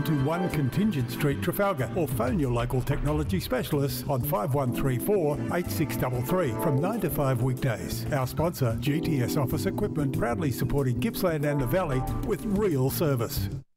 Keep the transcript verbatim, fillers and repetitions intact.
in to one Contingent Street, Trafalgar, or phone your local technology specialists on five one three four, eight six three three from nine to five weekdays. Our sponsor, G T S Office Equipment, proudly supporting Gippsland and the Valley with real service.